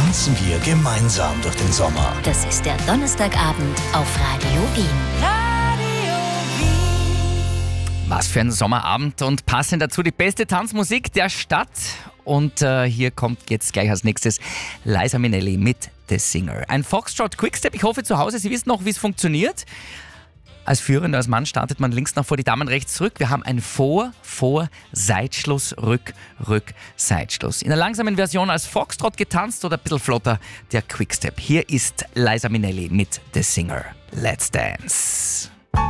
tanzen wir gemeinsam durch den Sommer. Das ist der Donnerstagabend auf Radio Wien. Was für ein Sommerabend und passend dazu die beste Tanzmusik der Stadt. Und hier kommt jetzt gleich als nächstes Liza Minnelli mit The Singer. Ein Foxtrot Quickstep. Ich hoffe zu Hause, Sie wissen noch, wie es funktioniert. Als Führender, als Mann startet man links nach vor, die Damen rechts zurück. Wir haben ein Vor, Seitschluss, Rück, Seitschluss. In der langsamen Version als Foxtrot getanzt oder ein bisschen flotter der Quickstep. Hier ist Liza Minnelli mit The Singer. Let's dance.